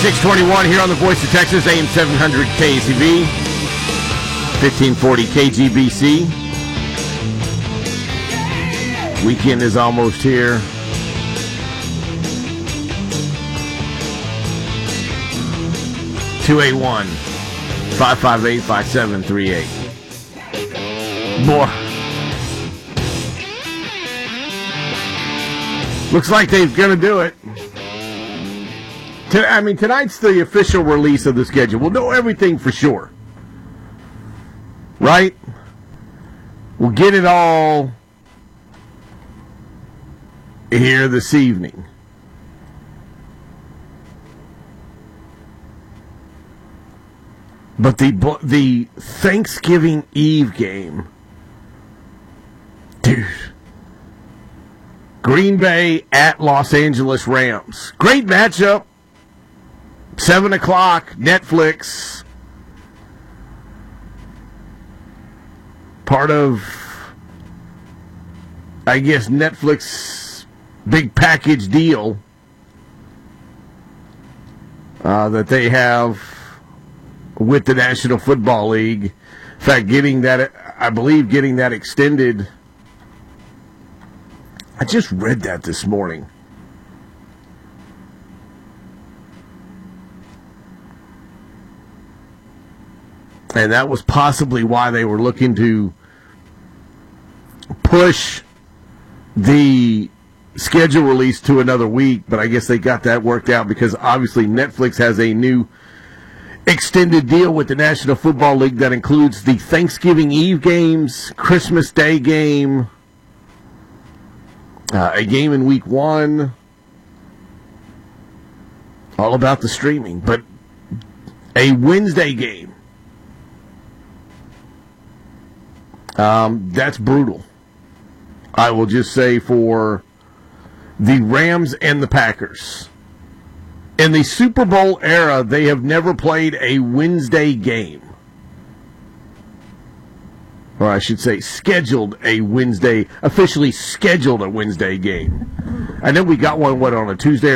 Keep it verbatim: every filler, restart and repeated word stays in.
six twenty-one here on the Voice of Texas, A M seven hundred K C B, fifteen forty K G B C. Weekend is almost here. two eight one, five five eight, five seven three eight. Boy. Looks like they're going to do it. I mean, tonight's the official release of the schedule. We'll know everything for sure. Right? We'll get it all here this evening. But the the Thanksgiving Eve game, dude. Green Bay at Los Angeles Rams. Great matchup. seven o'clock, Netflix. Part of, I guess, Netflix big package deal uh, that they have with the National Football League. In fact, getting that, I believe, getting that extended. I just read that this morning. And that was possibly why they were looking to push the schedule release to another week. But I guess they got that worked out because obviously Netflix has a new extended deal with the National Football League that includes the Thanksgiving Eve games, Christmas Day game, uh, a game in week one. All about the streaming. But a Wednesday game. Um, that's brutal. I will just say for the Rams and the Packers. In the Super Bowl era, they have never played a Wednesday game. Or I should say scheduled a Wednesday, officially scheduled a Wednesday game. I know we got one, what, on a Tuesday